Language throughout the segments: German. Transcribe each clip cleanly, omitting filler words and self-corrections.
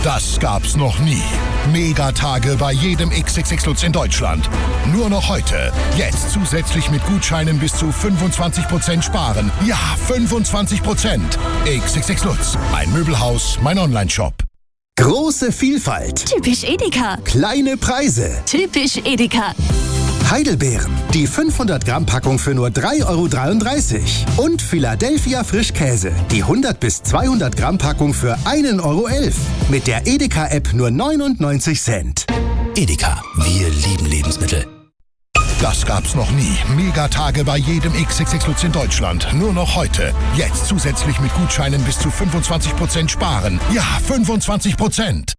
Das gab's noch nie. Megatage bei jedem XXX Lutz in Deutschland. Nur noch heute. Jetzt zusätzlich mit Gutscheinen bis zu 25% sparen. Ja, 25%. XXX Lutz. Ein Möbelhaus, mein Onlineshop. Große Vielfalt. Typisch Edeka. Kleine Preise. Typisch Edeka. Heidelbeeren. Die 500 Gramm Packung für nur 3,33 €. Und Philadelphia Frischkäse. Die 100 bis 200 Gramm Packung für 1,11 €. Mit der Edeka-App nur 99 Cent. Edeka, wir lieben Lebensmittel. Das gab's noch nie. Megatage bei jedem XXX Lutz in Deutschland. Nur noch heute. Jetzt zusätzlich mit Gutscheinen bis zu 25% sparen. Ja, 25%.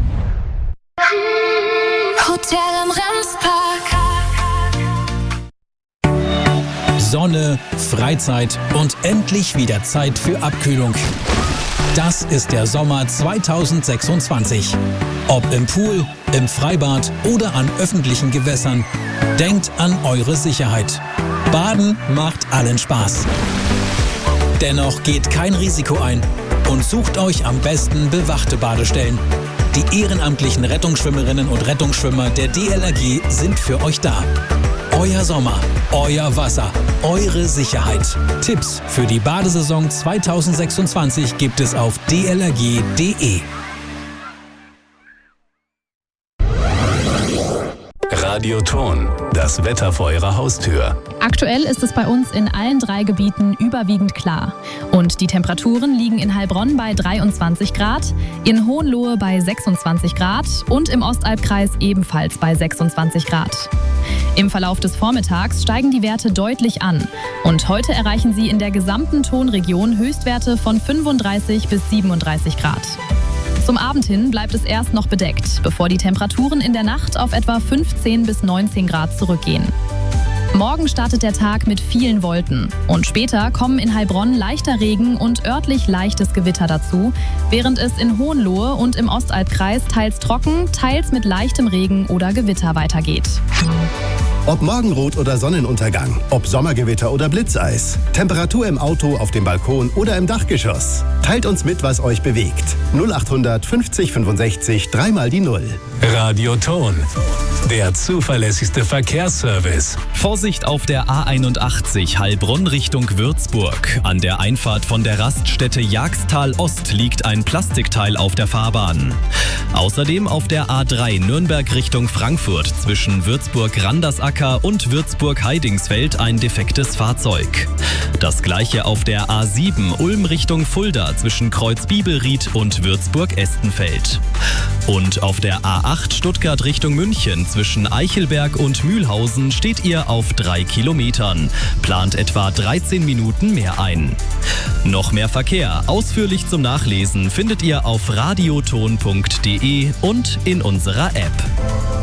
Hotel am Remspark. Sonne, Freizeit und endlich wieder Zeit für Abkühlung. Das ist der Sommer 2026. Ob im Pool, im Freibad oder an öffentlichen Gewässern, denkt an eure Sicherheit. Baden macht allen Spaß. Dennoch geht kein Risiko ein und sucht euch am besten bewachte Badestellen. Die ehrenamtlichen Rettungsschwimmerinnen und Rettungsschwimmer der DLRG sind für euch da. Euer Sommer, euer Wasser, eure Sicherheit. Tipps für die Badesaison 2026 gibt es auf dlrg.de. Radioton, das Wetter vor Ihrer Haustür. Aktuell ist es bei uns in allen 3 Gebieten überwiegend klar. Und die Temperaturen liegen in Heilbronn bei 23 Grad, in Hohenlohe bei 26 Grad und im Ostalbkreis ebenfalls bei 26 Grad. Im Verlauf des Vormittags steigen die Werte deutlich an. Und heute erreichen sie in der gesamten Tonregion Höchstwerte von 35 bis 37 Grad. Zum Abend hin bleibt es erst noch bedeckt, bevor die Temperaturen in der Nacht auf etwa 15 bis 19 Grad zurückgehen. Morgen startet der Tag mit vielen Wolken und später kommen in Heilbronn leichter Regen und örtlich leichtes Gewitter dazu, während es in Hohenlohe und im Ostalbkreis teils trocken, teils mit leichtem Regen oder Gewitter weitergeht. Ob Morgenrot oder Sonnenuntergang, ob Sommergewitter oder Blitzeis, Temperatur im Auto, auf dem Balkon oder im Dachgeschoss. Teilt uns mit, was euch bewegt. 0800 50 65 3 mal die 0. Radioton, der zuverlässigste Verkehrsservice. Vorsicht auf der A81 Heilbronn Richtung Würzburg. An der Einfahrt von der Raststätte Jagstal Ost liegt ein Plastikteil auf der Fahrbahn. Außerdem auf der A3 Nürnberg Richtung Frankfurt zwischen Würzburg-Randersacker und Würzburg-Heidingsfeld ein defektes Fahrzeug. Das gleiche auf der A7 Ulm Richtung Fulda zwischen Kreuz-Bibelried und Würzburg-Estenfeld. Und auf der A8 Stuttgart Richtung München zwischen Eichelberg und Mühlhausen steht ihr auf 3 Kilometern. Plant etwa 13 Minuten mehr ein. Noch mehr Verkehr, ausführlich zum Nachlesen, findet ihr auf radioton.de und in unserer App.